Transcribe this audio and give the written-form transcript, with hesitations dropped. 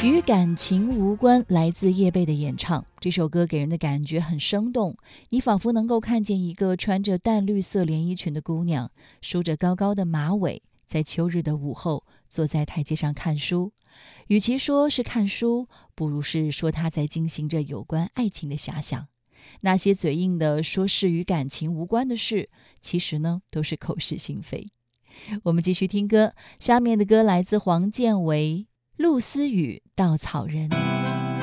与感情无关，来自叶蓓的演唱。这首歌给人的感觉很生动，你仿佛能够看见一个穿着淡绿色连衣裙的姑娘，梳着高高的马尾，在秋日的午后坐在台阶上看书。与其说是看书，不如是说她在进行着有关爱情的遐想。那些嘴硬的说是与感情无关的事，其实呢都是口是心非。我们继续听歌，下面的歌来自黄建为，陆思雨，稻草人。